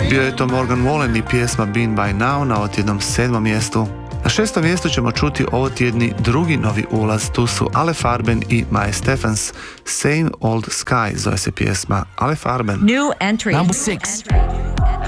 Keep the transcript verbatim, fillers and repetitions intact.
Bio je to Morgan Wallen i pjesma Been By Now na otjednom sedmom mjestu. Na šestom mjestu ćemo čuti ovotjedni drugi novi ulaz, tu su Ale Farben i Mae Stephens. Same Old Sky zove se pjesma Ale Farben. New entry. Number six.